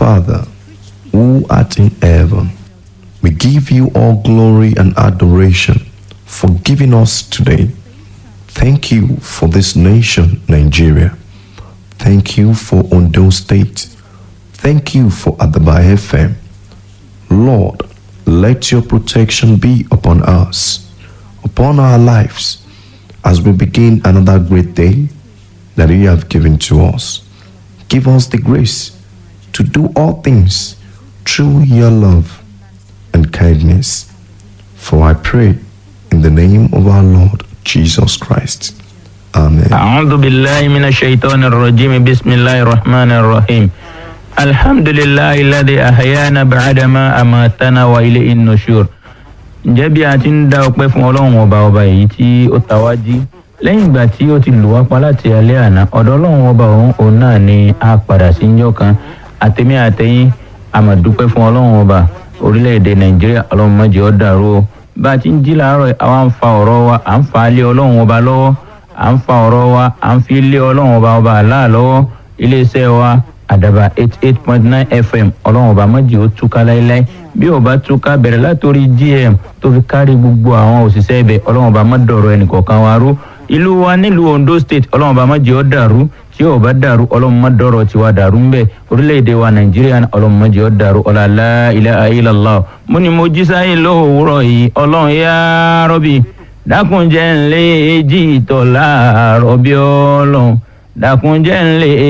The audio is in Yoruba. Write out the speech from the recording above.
Father, who art in heaven, we give you all glory and adoration for giving us today. Thank you for this nation, Nigeria. Thank you for Ondo State. Thank you for Adaba FM. Lord, let your protection be upon us, upon our lives, as we begin another great day that you have given to us. Give us the grace to do all things through your love and kindness. For I pray in the name of our Lord Jesus Christ. Amen. أعوذ بالله من الشيطان الرجيم بسم الله الرحمن الرحيم الحمد لله الذي أحيانا بعدما أماتنا وإليه النشور. Ǹjẹ́ bí a ti ń dá ọpẹ́ fún Ọlọ́run ọba èyí tí ó ta wá jí lẹ́yìn ìgbà tí ó ti lù wá pa láti alẹ́ àná, ọ̀dọ̀ Ọlọ́run ọba òun náà ni a padà sí níjọ́ kan. Àtẹ̀mí àtẹ̀yìn a máa dúpẹ́ fún Ọlọ́run ọba orílẹ̀-èdè Nàìjíríà. Ọlọ́run má jẹ́ ó dàrú o. Bá a ti ń jí láàárọ̀ àwa ń fa ọ̀rọ̀ wa, à ń fa lé Ọlọ́run ọba lọ́wọ́, à ń fa ọ̀rọ̀ wa, à ń fi lé Ọlọ́run ọba Allah lọ́wọ́. Iléeṣẹ́ wa Àdàbà 88.9 FM, Ọlọ́run ọba má jẹ́ ó túká láéláé. Bí ó bá túká bẹ̀rẹ̀ látòrí GM tó fi kárí gbogbo àwọn òṣìṣẹ́ ibẹ̀, Ọlọ́run ọba má dọ̀rọ̀ ẹnìkọ̀ọ̀kan wa rú. Ìlú wa nílùú Ondo State, Ọlọ́run ọba má jẹ́ ó dàrú. Tí ó bá dàrú, Ọlọ́run má dọ̀rọ̀ tiwa dàrú ńbẹ̀. Orílẹ̀-èdè wa Nàìjíríà, Ọlọ́run má jẹ́ ó dàrú. Ọlá la ilaha illallah. Mo ní mo jí sáyé lówùúrọ̀ yìí, Ọlọ́run ya Rabbi dákun jẹ́ n lè jí ìtọ̀ láàárọ̀ bí Ọlọ́run dákun jẹ́ n lè